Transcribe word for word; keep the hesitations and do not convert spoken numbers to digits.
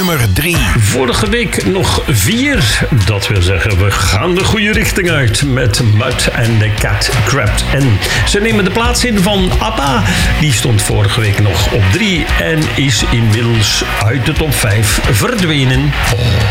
nummer drie. Vorige week nog vier. Dat wil zeggen, we gaan de goede richting uit met Mud and the Cat Crept In. Ze nemen de plaats in van ABBA. Die stond vorige week nog op drie en is inmiddels uit de top vijf verdwenen.